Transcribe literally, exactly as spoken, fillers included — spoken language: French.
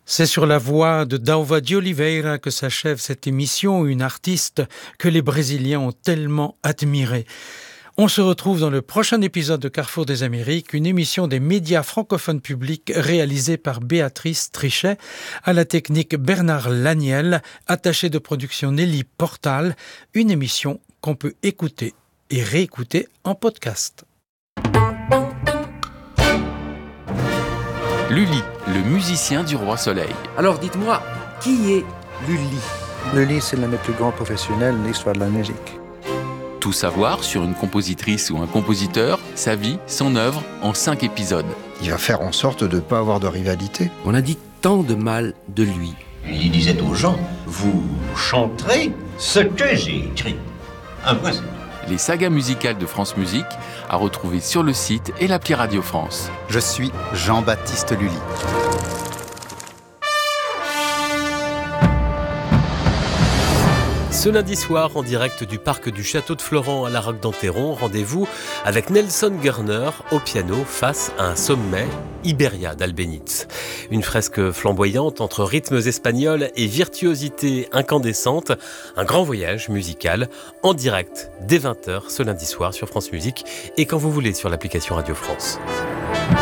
C'est sur la voix de Dalva de Oliveira que s'achève cette émission, une artiste que les Brésiliens ont tellement admirée. On se retrouve dans le prochain épisode de Carrefour des Amériques, une émission des médias francophones publics réalisée par Béatrice Trichet, à la technique Bernard Laniel, attaché de production Nelly Portal, une émission qu'on peut écouter et réécouter en podcast. Lully, le musicien du Roi Soleil. Alors dites-moi, qui est Lully ? Lully, c'est l'un des plus grands professionnels de l'histoire de la musique. Tout savoir sur une compositrice ou un compositeur, sa vie, son œuvre, en cinq épisodes. Il va faire en sorte de ne pas avoir de rivalité. On a dit tant de mal de lui. Il disait aux gens, vous chanterez ce que j'ai écrit. Un point. Les sagas musicales de France Musique à retrouver sur le site et l'appli Radio France. Je suis Jean-Baptiste Lully. Ce lundi soir, en direct du parc du Château de Florent à la Roque-d'Enterron, rendez-vous avec Nelson Gerner au piano face à un sommet, Iberia d'Albéniz. Une fresque flamboyante entre rythmes espagnols et virtuosité incandescente, un grand voyage musical en direct dès vingt heures ce lundi soir sur France Musique et quand vous voulez sur l'application Radio France.